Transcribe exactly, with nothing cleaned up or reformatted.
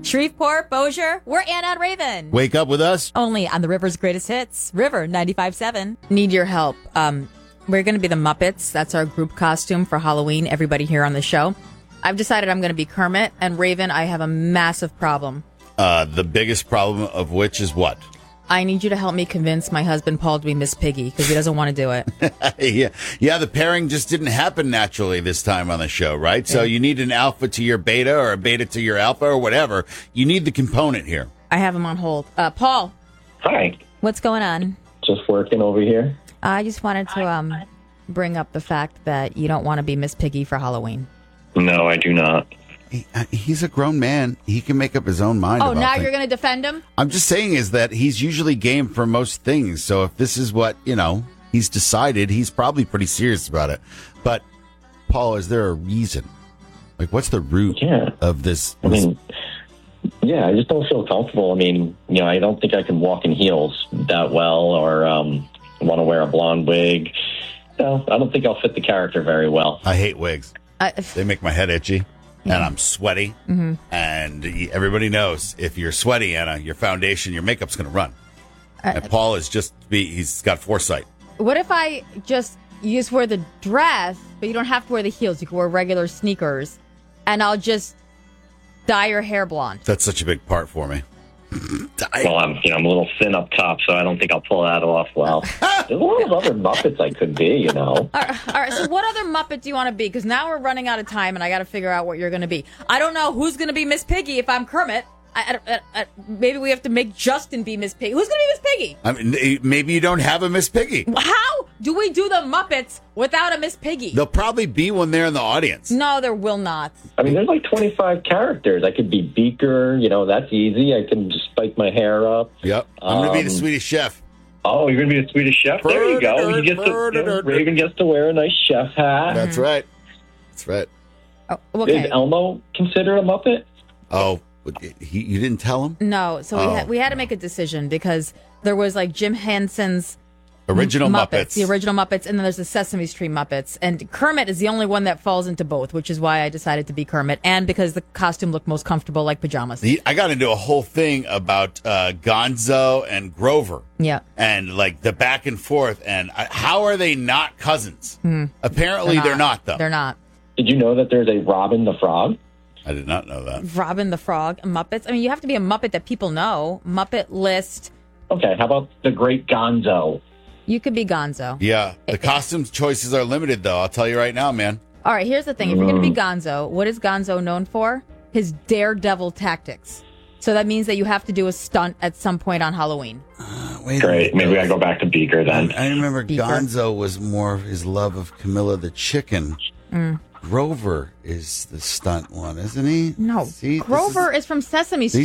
Shreveport, Bossier, we're Anna and Raven. Wake up with us. Only on the River's Greatest Hits, River ninety-five point seven. Need your help. Um, we're going to be the Muppets. That's our group costume for Halloween, everybody here on the show. I've decided I'm going to be Kermit. And Raven, I have a massive problem. Uh, the biggest problem of which is what? I need you to help me convince my husband, Paul, to be Miss Piggy, because he doesn't want to do it. yeah, yeah. The pairing just didn't happen naturally this time on the show, right? So Yeah. you need an alpha to your beta or a beta to your alpha or whatever. You need the component here. I have him on hold. Uh, Paul. Hi. What's going on? Just working over here. I just wanted to um bring up the fact that you don't want to be Miss Piggy for Halloween. No, I do not. He, uh, he's a grown man. He can make up his own mind. Oh, about now things. you're going to defend him? I'm just saying is that he's usually game for most things. So if this is what, you know, he's decided, he's probably pretty serious about it. But, Paul, is there a reason? Like, what's the root Yeah. of this? I mean, yeah, I just don't feel comfortable. I mean, you know, I don't think I can walk in heels that well or um, want to wear a blonde wig. No, I don't think I'll fit the character very well. I hate wigs. Uh, They make my head itchy. And I'm sweaty. Mm-hmm. And everybody knows if you're sweaty, Anna, your foundation, your makeup's going to run. Uh, and Paul is just, be, he's got foresight. what if I just, you just wear the dress, but you don't have to wear the heels. You can wear regular sneakers, and I'll just dye your hair blonde. That's such a big part for me. Well, I'm, you know, I'm a little thin up top, so I don't think I'll pull that off well. There's a lot of other Muppets I could be, you know. All right, all right, so what other Muppet do you want to be? Because now we're running out of time, and I got to figure out what you're going to be. I don't know who's going to be Miss Piggy if I'm Kermit. I, I, I, I, maybe we have to make Justin be Miss Piggy. Who's going to be Miss Piggy? I mean, maybe you don't have a Miss Piggy. How do we do the Muppets without a Miss Piggy? There'll probably be one there in the audience. No, there will not. I mean, there's like twenty-five characters. I could be Beaker, you know, that's easy. I can just spike my hair up. Yep. I'm going to be the Um, Swedish chef. Oh, you're going to be the Swedish chef? There you go. He gets to, you know, Raven gets to wear a nice chef hat. That's right. That's right. Oh, okay. Is Elmo considered a Muppet? Oh, he, you didn't tell him? No, so Oh. we had we had to make a decision because there was like Jim Henson's Original Muppets. the original Muppets, and then there's the Sesame Street Muppets, and Kermit is the only one that falls into both, which is why I decided to be Kermit, and because the costume looked most comfortable, like pajamas. The, I got into a whole thing about uh, Gonzo and Grover. Yeah, And like the back and forth, and uh, how are they not cousins? Hmm. Apparently, they're not, though. They're not. Did you know that there's a Robin the Frog? I did not know that. Robin the Frog, Muppets. I mean, you have to be a Muppet that people know. Muppet List. Okay, how about the Great Gonzo? You could be Gonzo. Yeah, the costume choices are limited, though. I'll tell you right now, man. All right, here's the thing. If you're going to be Gonzo, what is Gonzo known for? His daredevil tactics. So that means that you have to do a stunt at some point on Halloween. Uh, wait a Great. minute. Maybe I go back to Beaker then. I remember Beaker. Gonzo was more of his love of Camilla the chicken. Mm. Grover is the stunt one, isn't he? No, See, this Grover is- is, from Sesame Street.